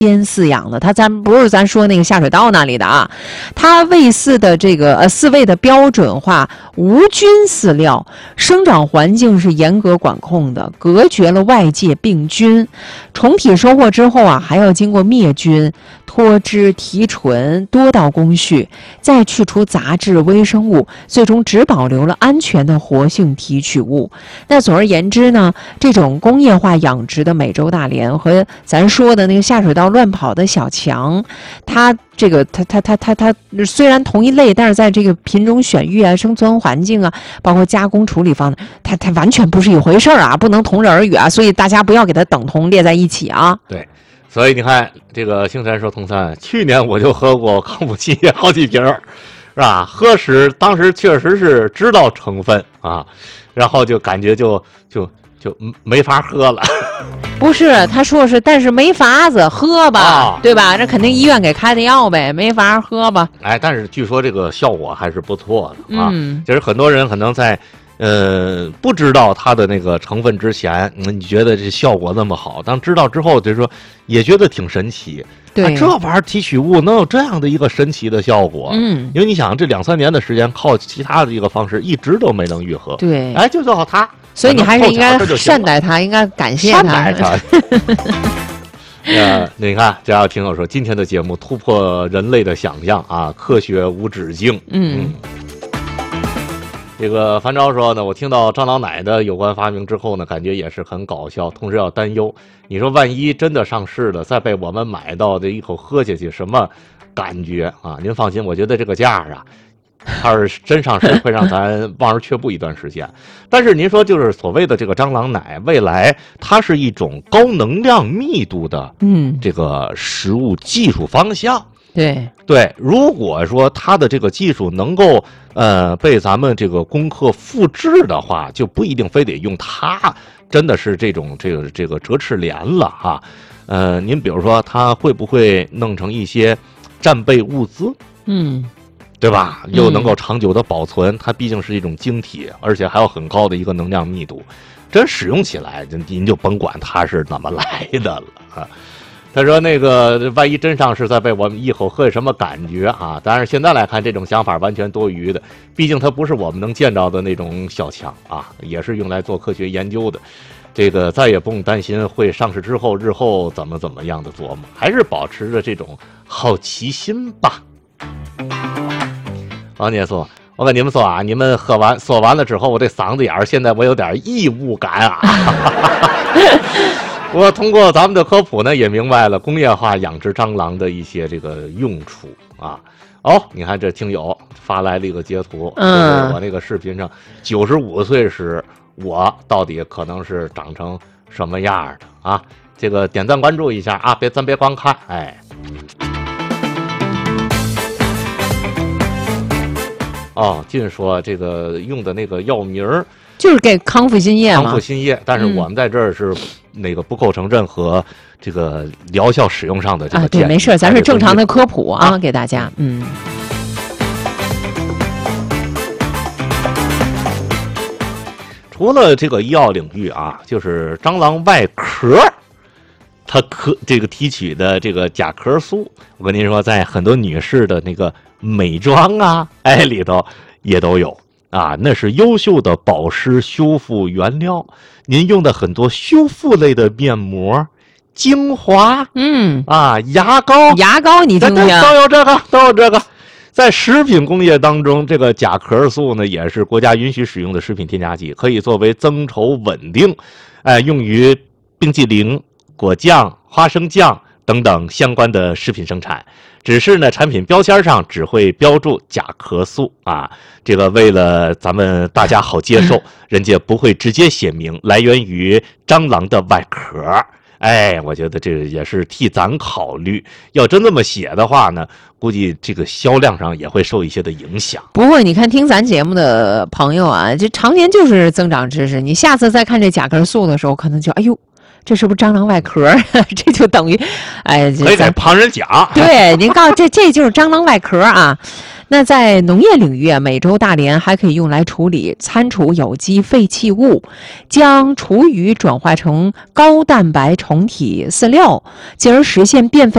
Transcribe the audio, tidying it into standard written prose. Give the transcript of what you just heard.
边饲养的，咱不是咱说那个下水道那里的啊，它喂饲的这个饲喂的标准化无菌饲料，生长环境是严格管控的，隔绝了外界病菌。虫体收获之后啊，还要经过灭菌、脱脂、提纯多道工序，再去除杂质微生物，最终只保留了安全的活性提取物。那总而言之呢，这种工业化养殖的美洲大蠊和咱说的那个下水道乱跑的小强，它虽然同一类，但是在这个品种选育啊、生存环境啊，包括加工处理方面，它完全不是一回事啊，不能同日而语啊，所以大家不要给它等同列在一起啊。 对，所以你看这个星山说，童三，去年我就喝过康复期好几瓶，是吧？喝时当时确实是知道成分啊，然后就感觉就没法喝了。 不是，他说是，但是没法子喝吧，对吧？这肯定医院给开的药呗，没法喝吧。 哎，但是据说这个效果还是不错的啊。就是很多人可能在不知道它的那个成分之前，你觉得这效果那么好，当知道之后，就是说也觉得挺神奇。 对， 这玩意儿提取物能有这样的一个神奇的效果。因为你想，这2-3年的时间，靠其他的一个方式一直都没能愈合。 对， 哎，就靠它。 所以你还是应该善待它，应该感谢它。 善待它。你看，这要听我说，今天的节目突破人类的想象啊，科学无止境。这个樊昭说呢，我听到蟑螂奶的有关发明之后呢，感觉也是很搞笑，同时要担忧。你说万一真的上市了，再被我们买到这一口喝下去，什么感觉啊？您放心，我觉得这个价啊，它是真上市会让咱望而却步一段时间。但是您说，就是所谓的这个蟑螂奶，未来它是一种高能量密度的这个食物技术方向。对，如果说它的这个技术能够被咱们这个攻克复制的话，就不一定非得用它，真的是这种这个折翅莲了哈。您比如说，它会不会弄成一些战备物资？对吧？又能够长久的保存，它毕竟是一种晶体，而且还有很高的一个能量密度，真使用起来，您就甭管它是怎么来的了啊。他说那个万一真上市，再被我们一口喝，什么感觉啊？当然现在来看，这种想法完全多余的，毕竟它不是我们能见到的那种小强啊，也是用来做科学研究的。这个再也不用担心会上市之后日后怎么样的琢磨，还是保持着这种好奇心吧。王姐说，我跟你们说啊，你们说完了之后，我这嗓子眼儿现在我有点异物感啊。我通过咱们的科普呢，也明白了工业化养殖蟑螂的一些这个用处啊。你看这听友发来了一个截图，就是我那个视频上95岁时我到底可能是长成什么样的啊？这个点赞关注一下啊，咱别光看，哎。尽说这个用的那个药名就是给康复新液嘛， 康复新液，但是我们在这儿是那个不构成任何这个疗效使用上的这个建议。 对，没事，咱是正常的科普啊，给大家。 除了这个医药领域啊，就是蟑螂外壳，它这个提取的这个甲壳素，我跟您说，在很多女士的那个美妆啊，里头也都有。那是优秀的保湿修复原料。您用的很多修复类的面膜、精华，牙膏，你听听，都有这个。在食品工业当中，这个甲壳素呢，也是国家允许使用的食品添加剂，可以作为增稠稳定，用于冰淇淋、果酱、花生酱等等相关的食品生产。只是呢，产品标签上只会标注甲壳素啊，这个为了咱们大家好接受，人家不会直接写明来源于蟑螂的外壳。我觉得这也是替咱考虑。要真这么写的话呢，估计这个销量上也会受一些的影响。 不过你看听咱节目的朋友啊，这常年就是增长知识，你下次再看这甲壳素的时候，可能就哎呦。这是不是蟑螂外壳？这就等于， 可以给旁人讲。 对，您告诉这就是蟑螂外壳啊。 那在农业领域啊，美洲大蠊还可以用来处理餐厨有机废弃物，将厨余转化成高蛋白虫体饲料，进而实现变废